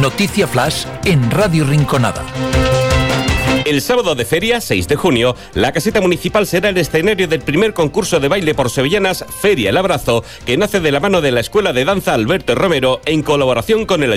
Noticia Flash en Radio Rinconada. El sábado de feria, 6 de junio, la caseta municipal será el escenario del primer concurso de baile por sevillanas Feria El Abrazo, que nace de la mano de la Escuela de Danza Alberto Romero en colaboración con el